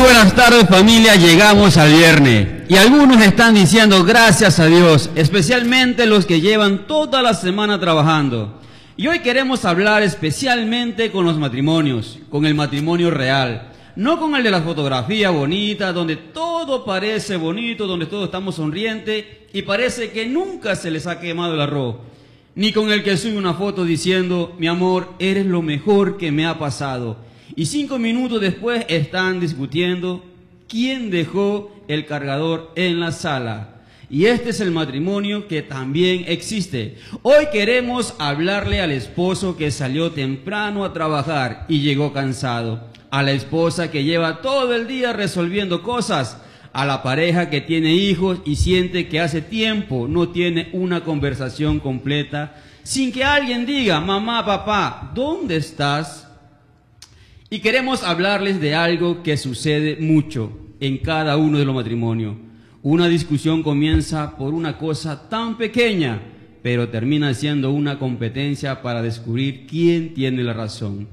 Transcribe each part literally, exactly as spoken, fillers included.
buenas tardes, familia, llegamos al viernes y algunos están diciendo gracias a Dios, especialmente los que llevan toda la semana trabajando. Y hoy queremos hablar especialmente con los matrimonios, con el matrimonio real, no con el de la fotografía bonita, donde todo parece bonito, donde todos estamos sonrientes y parece que nunca se les ha quemado el arroz, ni con el que sube una foto diciendo, mi amor, eres lo mejor que me ha pasado. Y cinco minutos después están discutiendo quién dejó el cargador en la sala. Y este es el matrimonio que también existe. Hoy queremos hablarle al esposo que salió temprano a trabajar y llegó cansado, a la esposa que lleva todo el día resolviendo cosas, a la pareja que tiene hijos y siente que hace tiempo no tiene una conversación completa sin que alguien diga, mamá, papá, ¿dónde estás? Y queremos hablarles de algo que sucede mucho en cada uno de los matrimonios. Una discusión comienza por una cosa tan pequeña, pero termina siendo una competencia para descubrir quién tiene la razón.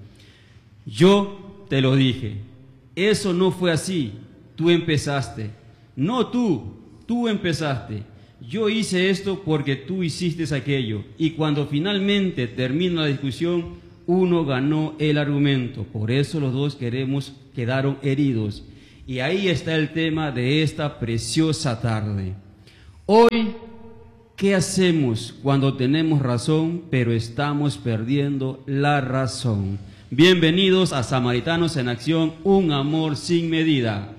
Yo te lo dije, eso no fue así, tú empezaste. No tú, tú empezaste. Yo hice esto porque tú hiciste aquello. Y cuando finalmente termina la discusión, uno ganó el argumento, por eso los dos queremos quedaron heridos. Y ahí está el tema de esta preciosa tarde. Hoy, ¿qué hacemos cuando tenemos razón, pero estamos perdiendo la razón? Bienvenidos a Samaritanos en Acción, un amor sin medida.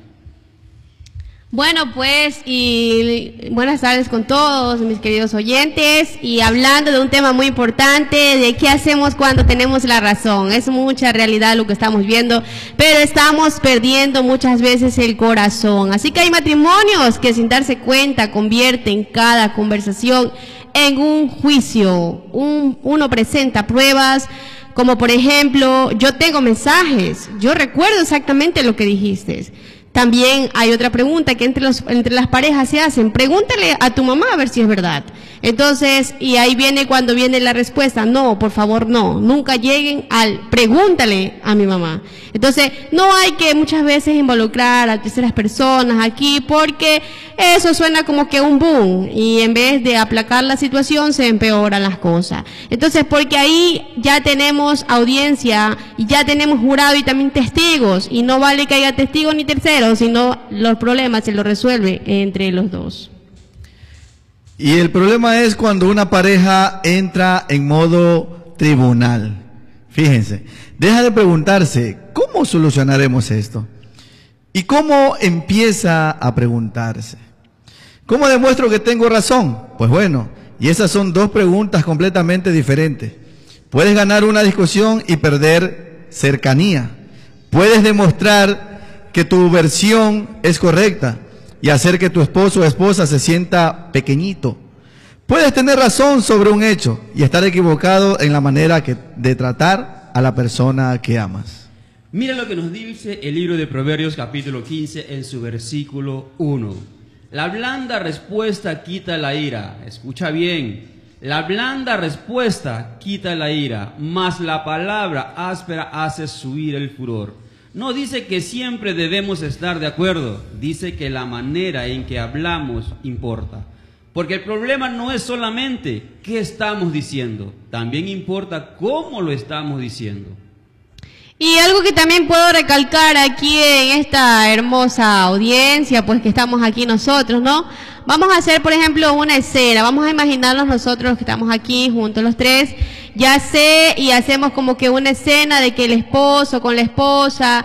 Bueno, pues, y buenas tardes con todos mis queridos oyentes, y hablando de un tema muy importante, de qué hacemos cuando tenemos la razón. Es mucha realidad lo que estamos viendo, pero estamos perdiendo muchas veces el corazón. Así que hay matrimonios que sin darse cuenta convierten cada conversación en un juicio. Un, uno presenta pruebas, como por ejemplo, yo tengo mensajes, yo recuerdo exactamente lo que dijiste. También hay otra pregunta que entre, los, entre las parejas se hacen, pregúntale a tu mamá a ver si es verdad. Entonces, y ahí viene cuando viene la respuesta, no, por favor no, nunca lleguen al pregúntale a mi mamá. Entonces, no hay que muchas veces involucrar a terceras personas aquí porque eso suena como que un boom y en vez de aplacar la situación se empeoran las cosas. Entonces, porque ahí ya tenemos audiencia y ya tenemos jurado y también testigos y no vale que haya testigos ni terceros, sino los problemas se los resuelve entre los dos. Y el problema es cuando una pareja entra en modo tribunal. Fíjense, deja de preguntarse, ¿cómo solucionaremos esto? ¿Y cómo empieza a preguntarse? ¿Cómo demuestro que tengo razón? Pues bueno, y esas son dos preguntas completamente diferentes. Puedes ganar una discusión y perder cercanía. Puedes demostrar que tu versión es correcta y hacer que tu esposo o esposa se sienta pequeñito. Puedes tener razón sobre un hecho y estar equivocado en la manera que, de tratar a la persona que amas. Mira lo que nos dice el libro de Proverbios capítulo quince en su versículo uno. La blanda respuesta quita la ira. Escucha bien. La blanda respuesta quita la ira, mas la palabra áspera hace subir el furor. No dice que siempre debemos estar de acuerdo, dice que la manera en que hablamos importa. Porque el problema no es solamente qué estamos diciendo, también importa cómo lo estamos diciendo. Y algo que también puedo recalcar aquí en esta hermosa audiencia, pues que estamos aquí nosotros, ¿no? Vamos a hacer, por ejemplo, una escena, vamos a imaginarnos nosotros que estamos aquí juntos los tres, ya sé, y hacemos como que una escena de que el esposo con la esposa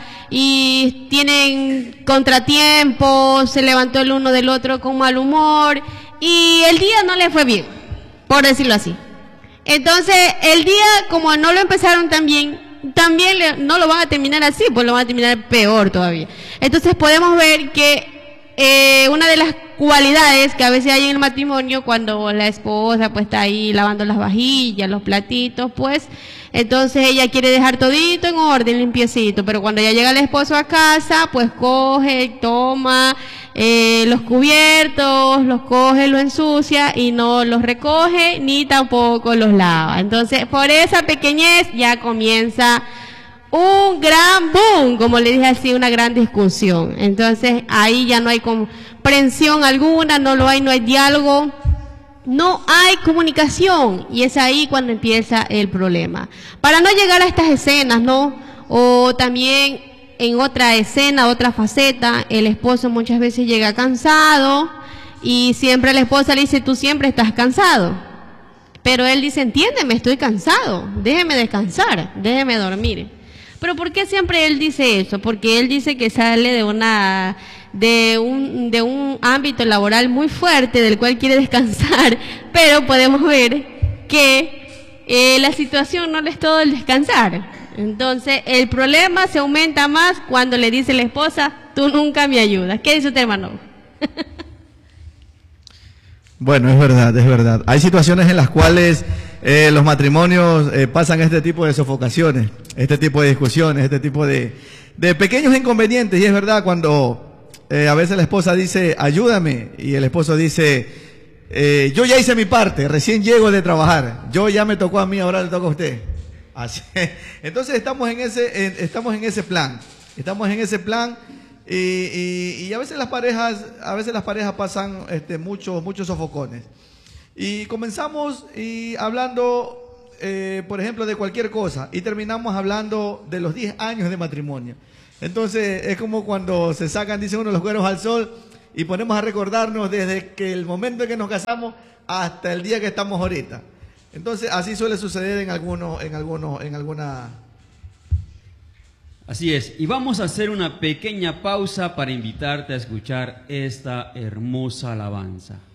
y tienen contratiempos, se levantó el uno del otro con mal humor y el día no le fue bien, por decirlo así. Entonces, el día como no lo empezaron tan bien, también le, no lo van a terminar así, pues lo van a terminar peor todavía. Entonces podemos ver que eh, una de las cualidades que a veces hay en el matrimonio, cuando la esposa pues está ahí lavando las vajillas, los platitos, pues entonces ella quiere dejar todito en orden, limpiecito, pero cuando ya llega el esposo a casa, pues coge, toma eh, los cubiertos, los coge, los ensucia y no los recoge ni tampoco los lava. Entonces por esa pequeñez ya comienza un gran boom, como le dije así, una gran discusión. Entonces ahí ya no hay comprensión alguna, no lo hay, no hay diálogo, no hay comunicación, y es ahí cuando empieza el problema. Para no llegar a estas escenas, ¿no? O también en otra escena, otra faceta, el esposo muchas veces llega cansado y siempre la esposa le dice, tú siempre estás cansado. Pero él dice, entiéndeme, estoy cansado, déjeme descansar, déjeme dormir. Pero ¿por qué siempre él dice eso? Porque él dice que sale de una de un de un ámbito laboral muy fuerte del cual quiere descansar, pero podemos ver que eh, la situación no le es todo el descansar. Entonces el problema se aumenta más cuando le dice la esposa, tú nunca me ayudas. ¿Qué dice usted, hermano? Bueno, es verdad, es verdad. Hay situaciones en las cuales eh, los matrimonios eh, pasan este tipo de sofocaciones, este tipo de discusiones, este tipo de, de pequeños inconvenientes. Y es verdad, cuando eh, a veces la esposa dice, ayúdame, y el esposo dice, eh, yo ya hice mi parte, recién llego de trabajar, yo ya me tocó a mí, ahora le toca a usted. Así. Entonces estamos en ese, en, estamos en ese plan, estamos en ese plan. Y, y, y a veces las parejas, a veces las parejas pasan este, muchos, muchos sofocones. Y comenzamos y hablando, eh, por ejemplo, de cualquier cosa, y terminamos hablando de los diez años de matrimonio. Entonces es como cuando se sacan, dice uno, los cueros al sol y ponemos a recordarnos desde que el momento en que nos casamos hasta el día que estamos ahorita. Entonces así suele suceder en algunos, en algunos, en alguna. Así es, y vamos a hacer una pequeña pausa para invitarte a escuchar esta hermosa alabanza.